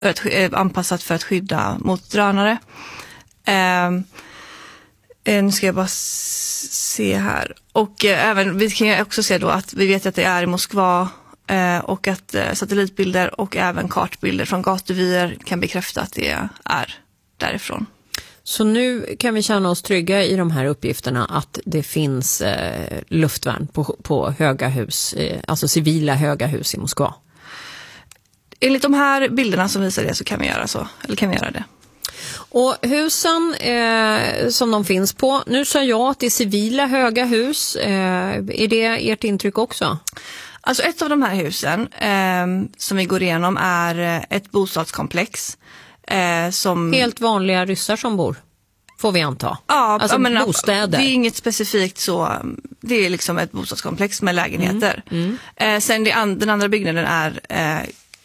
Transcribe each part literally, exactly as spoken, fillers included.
ett, eh, anpassat för att skydda mot drönare. Eh, nu ska jag bara s- se här. Och eh, även, vi kan också se då att vi vet att det är i Moskva eh, och att eh, satellitbilder och även kartbilder från gatuvyer kan bekräfta att det är därifrån. Så nu kan vi känna oss trygga i de här uppgifterna att det finns eh, luftvärn på, på höga hus, eh, alltså civila höga hus i Moskva. Enligt de här bilderna som visar det så kan vi göra så, eller kan vi göra det. Och husen eh, som de finns på, nu sa jag att det är civila höga hus, eh, är det ert intryck också? Alltså ett av de här husen eh, som vi går igenom är ett bostadskomplex. Eh, som... Helt vanliga ryssar som bor, får vi anta. Ja, alltså men, bostäder. Det är inget specifikt så, det är liksom ett bostadskomplex med lägenheter. Mm, mm. Eh, sen det and, den andra byggnaden är eh,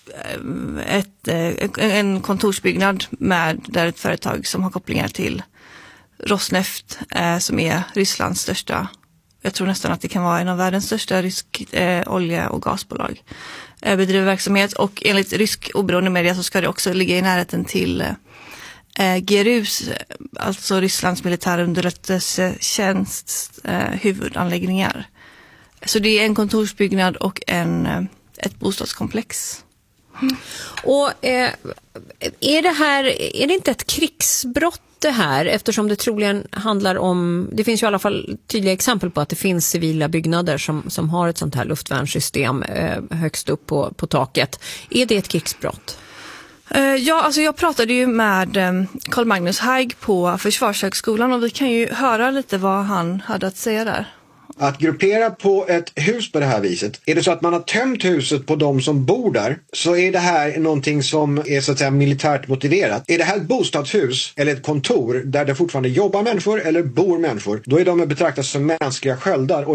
ett, eh, en kontorsbyggnad med, där ett företag som har kopplingar till Rosneft eh, som är Rysslands största, jag tror nästan att det kan vara en av världens största rysk eh, olje- och gasbolag eh, bedriver verksamhet, och enligt rysk oberoende media så ska det också ligga i närheten till eh, G R U:s, alltså Rysslands militärunderrättelsetjänsts eh, huvudanläggningar. Så det är en kontorsbyggnad och en, eh, ett bostadskomplex. Mm. Och eh, är det här, är det inte ett krigsbrott det här, eftersom det troligen handlar om, det finns ju i alla fall tydliga exempel på att det finns civila byggnader som, som har ett sånt här luftvärnssystem eh, högst upp på, på taket. Är det ett krigsbrott? Uh, ja, alltså jag pratade ju med um, Carl Magnus Haig på Försvarshögskolan, och vi kan ju höra lite vad han hade att säga där. Att gruppera på ett hus på det här viset, är det så att man har tömt huset på de som bor där, så är det här någonting som är så att säga militärt motiverat. Är det här ett bostadshus eller ett kontor där det fortfarande jobbar människor eller bor människor, då är de betraktas som mänskliga sköldar.